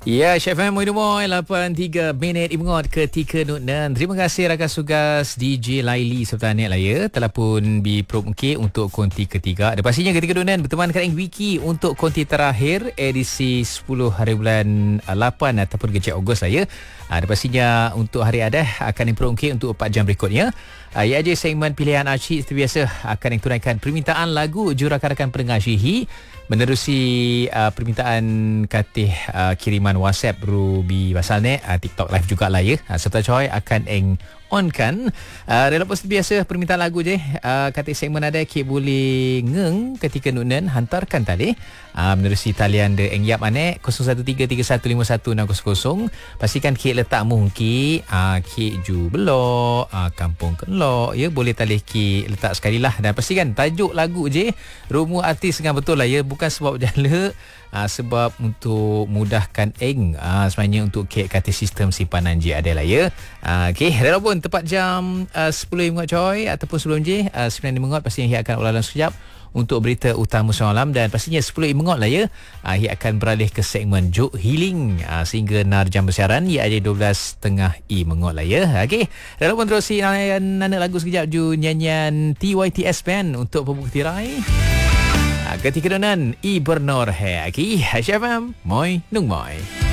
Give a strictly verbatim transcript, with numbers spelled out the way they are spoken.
Ya, Chef M Moy lapan tiga minit imengot ketika nunan. Terima kasih rakan sugas D J Laili serta Anik Laya telah pun diprop mungkin untuk konti ketiga. Dan pastinya ketika nunan berteman dengan Wiki untuk konti terakhir edisi sepuluh hari bulan lapan ataupun kejap Ogos lah ya. Dan pastinya untuk hari ada akan diprop mungkin untuk empat jam berikutnya. Ya aja segmen pilihan Archie seperti biasa akan ditunaikan permintaan lagu jurakan-rakan pendengar Syihi menerusi uh, permintaan katih uh, kiriman WhatsApp Ruby Basalne, uh, TikTok live jugalah ya. Uh, serta Choi akan eng on kan. Uh, Relawan seperti biasa permintaan lagu je. Uh, katih segmen ada kek boleh ngeng ketika nunan hantarkan tadi. Uh, menerusi talian de eng yap ane kosong satu tiga tiga satu lima satu enam kosong kosong. Pastikan kek letak mungki uh, kek ju belok, uh, kampung kenlok ya, boleh talih kek letak sekali lah. Dan pastikan tajuk lagu je, rumu artis dengan betul lah ya, bukan sebab jala, uh, sebab untuk mudahkan eng uh, sebenarnya untuk kek kata sistem simpanan je ada lah ya. Uh, Okey, dah pun tepat jam uh, sepuluh mengot coy ataupun sebelum je uh, sembilan mengot pastinya akan ulang sekejap untuk berita utama semalam. Dan pastinya sepuluh mengot lah ya, uh, ia akan beralih ke segmen Juk Healing uh, sehingga nar jam bersiaran ia ada dua belas tiga puluh i mengot lah ya. Okey, dah pun terusi nana lagu sekejap ju nyanyian T Y T S Band untuk pembuka tirai ketika donan I Bernor Haki Chef M Moy Nung Moy.